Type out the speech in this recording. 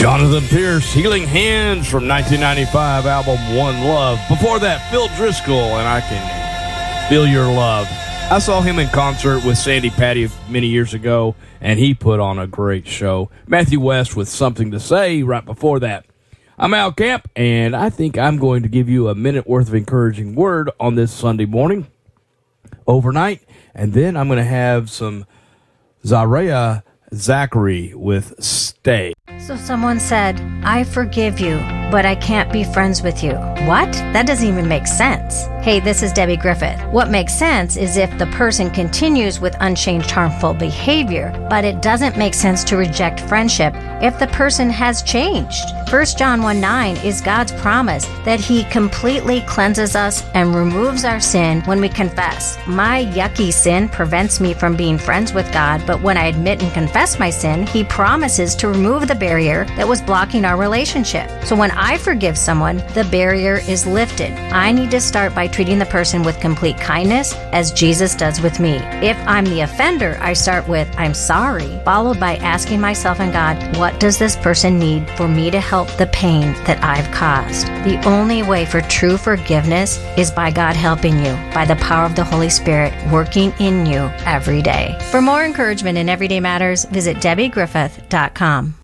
Jonathan Pierce, Healing Hands from 1995 album One Love. Before that, Phil Driscoll and I Can Feel Your Love. I saw him in concert with Sandy Patty many years ago, and he put on a great show. Matthew West with Something to Say right before that. I'm Al Camp, and I think I'm going to give you a minute worth of encouraging word on this Sunday morning, overnight, and then I'm going to have some Zaria Zachary with Stay. So someone said, I forgive you, but I can't be friends with you. What? That doesn't even make sense. Hey, this is Debbie Griffith. What makes sense is if the person continues with unchanged harmful behavior, but it doesn't make sense to reject friendship if the person has changed. 1 John 1:9 is God's promise that He completely cleanses us and removes our sin when we confess. My yucky sin prevents me from being friends with God, but when I admit and confess my sin, He promises to remove the barrier that was blocking our relationship. So when I forgive someone, the barrier is lifted. I need to start by treating the person with complete kindness, as Jesus does with me. If I'm the offender, I start with, I'm sorry, followed by asking myself and God, what does this person need for me to help the pain that I've caused? The only way for true forgiveness is by God helping you, by the power of the Holy Spirit working in you every day. For more encouragement in Everyday Matters, visit DebbieGriffith.com.